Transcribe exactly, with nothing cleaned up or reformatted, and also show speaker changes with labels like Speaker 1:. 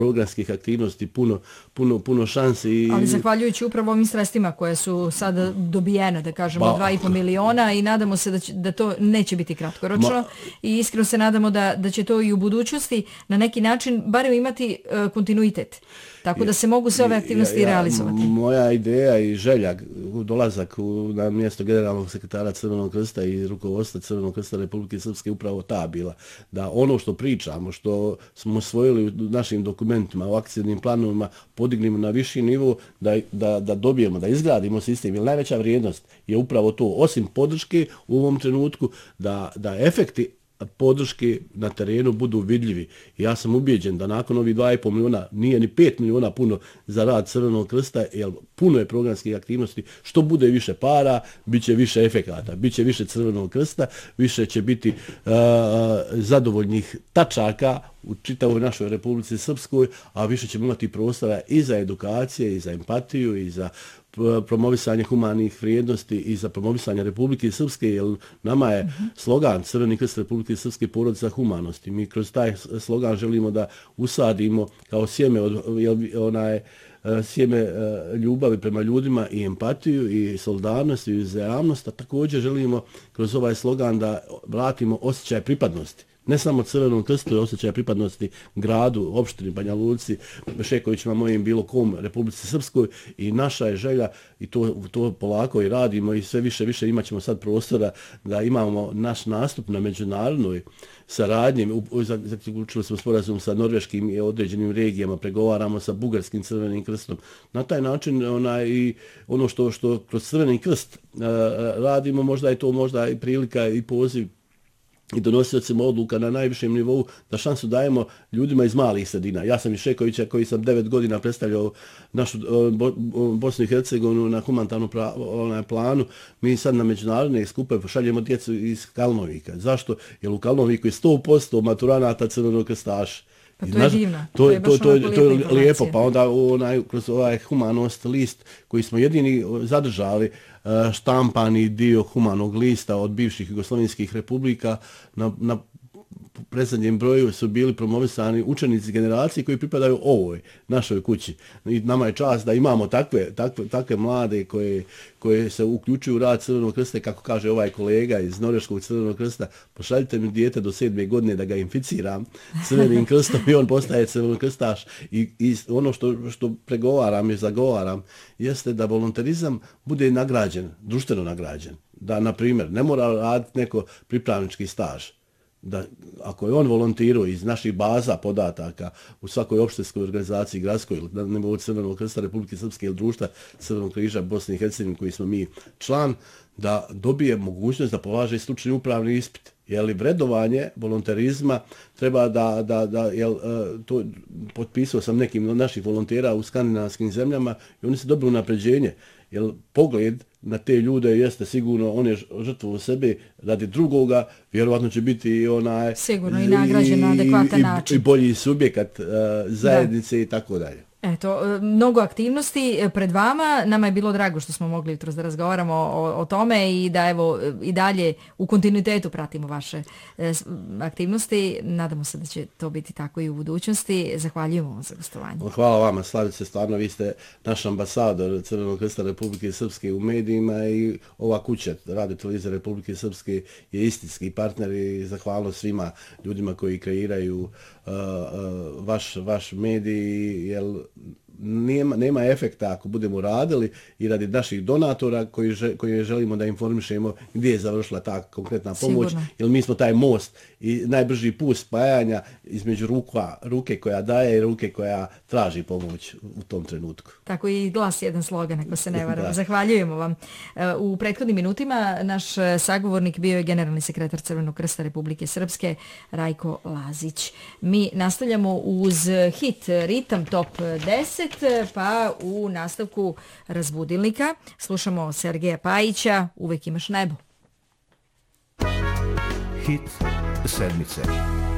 Speaker 1: programskih aktivnosti, puno, puno, puno šansi. I...
Speaker 2: Ali zahvaljujući upravo ovim sredstvima koje su sada dobijene, da kažemo, ba... dva i po miliona i nadamo se da, će, da to neće biti kratkoročno Ma... i iskreno se nadamo da, da će to i u budućnosti na neki način barem imati uh, kontinuitet. Tako da se mogu sve ove aktivnosti ja, ja, realizovati.
Speaker 1: Moja ideja i želja, dolazak u, na mjesto generalnog sekretara Crvenog krsta i rukovodstva Crvenog krsta Republike Srpske upravo ta bila. Da ono što pričamo, što smo osvojili u našim dokumentima, u akcijnim planovima, podignemo na viši nivo, da, da, da dobijemo, da izgradimo sistem. Jer najveća vrijednost je upravo to, osim podrške u ovom trenutku, da, da efekti podrške na terenu budu vidljivi. Ja sam ubijeđen da nakon ovih dva i pol miliona nije ni pet miliona puno za rad Crvenog krsta, jer puno je programskih aktivnosti. Što bude više para, bit će više efekata, bit će više Crvenog krsta, više će biti uh, zadovoljnih tačaka u čitavoj našoj Republici Srpskoj, a više ćemo imati prostora i za edukacije, i za empatiju, i za promovisanje humanih vrijednosti i za promovisanje Republike Srpske, jer nama je mm-hmm. slogan Crveni krst Republike Srpske porodica humanosti. Mi kroz taj slogan želimo da usadimo kao sjeme, onaj, sjeme ljubavi prema ljudima i empatiju i solidarnost i uzajamnost, a također želimo kroz ovaj slogan da vratimo osjećaj pripadnosti. Ne samo Crvenom krstu, osjećaja pripadnosti gradu, opštini, Banja Luci, Šekovićima, mojim bilo kom, Republici Srpskoj, i naša je želja, i to, to polako i radimo, i sve više više imat ćemo sad prostora da imamo naš nastup na međunarodnoj saradnji. Zaključili smo sporazum sa norveškim i određenim regijama, pregovaramo sa bugarskim Crvenim krstom. Na taj način ona, i ono što, što kroz Crveni krst uh, radimo, možda je to možda i prilika i poziv i donosiocima odluka na najvišem nivou, da šansu dajemo ljudima iz malih sredina. Ja sam iz Šekovića koji sam devet godina predstavljao našu Bo, Bosnu i Hercegovinu na humanitarnom planu. Mi sad na međunarodne skupe šaljemo djecu iz Kalnovika. Zašto? Jer u Kalnoviku je sto posto maturanata Crvenog krstaša.
Speaker 2: Pa to je divno.
Speaker 1: To, to, je, to, to, to je lijepo. Pa onda onaj, kroz ovaj humanost list koji smo jedini zadržali, štampani dio humanog lista od bivših jugoslovenskih republika, na, na predzadnjem broju su bili promovisani učenici generacije koji pripadaju ovoj našoj kući. I nama je čast da imamo takve, takve, takve mlade koje, koje se uključuju u rad Crvenog krsta, kako kaže ovaj kolega iz Norveškog Crvenog krsta, pošaljite mi dijete do sedme godine da ga inficiram Crvenim krstom i on postaje crvenokrstaš. I, i ono što, što pregovaram i zagovaram jeste da volonterizam bude nagrađen, društveno nagrađen. Da, na primjer, ne mora raditi neko pripravnički staž. Da ako je on volontirao iz naših baza podataka u svakoj opštinskoj organizaciji, gradskoj ili na nivou Crvenog krsta Republike Srpske ili društva Crvenog križa Bosne i Hercegovine koji smo mi član, da dobije mogućnost da polaže stručni upravni ispit. Je li vredovanje volonterizma treba da, da, da jel, to potpisao sam nekim od naših volontera u skandinavskim zemljama i oni se dobili napređenje. Jer pogled na te ljude jeste sigurno, on je žrtvo sebe radi drugoga, vjerovatno će biti i onaj...
Speaker 2: Sigurno i nagrađen na adekvatan
Speaker 1: i,
Speaker 2: način.
Speaker 1: I bolji subjekat uh, zajednice da. I tako dalje.
Speaker 2: Eto, mnogo aktivnosti pred vama. Nama je bilo drago što smo mogli jutros da razgovaramo o, o tome i da evo i dalje u kontinuitetu pratimo vaše e, aktivnosti. Nadamo se da će to biti tako i u budućnosti. Zahvaljujemo vam za gostovanje.
Speaker 1: Hvala vama, Slavice, stvarno vi ste naš ambasador Crvenog krsta Republike Srpske u medijima i ova kuća Radio televizije Republike Srpske je istinski partner i zahvalno svima ljudima koji kreiraju uh, uh, vaš, vaš medij, jer nema, nema efekta ako budemo radili i radi naših donatora koji, že, koji želimo da informišemo gdje je završila ta konkretna pomoć. Sigurno. Jer mi smo taj most i najbrži put spajanja između ruka, ruke koja daje i ruke koja traži pomoć u tom trenutku.
Speaker 2: Tako i glas jedan slogan, ako se ne varam. Zahvaljujemo vam. U prethodnim minutima naš sagovornik bio je generalni sekretar Crvenog krsta Republike Srpske Rajko Lazić. Mi nastavljamo uz hit Ritam Top deset, pa u nastavku Razbudilnika slušamo Sergeja Pajića Uvek imaš nebo.
Speaker 3: Hit sedmice.